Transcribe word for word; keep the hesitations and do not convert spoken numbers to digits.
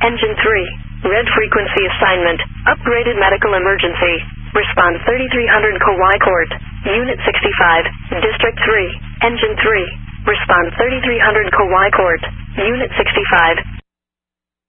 Engine three. Red frequency assignment. Upgraded medical emergency. Response thirty-three hundred Kauai Court. Unit sixty-five. District three. Engine three. Response thirty-three hundred Kauai Court. Unit sixty-five.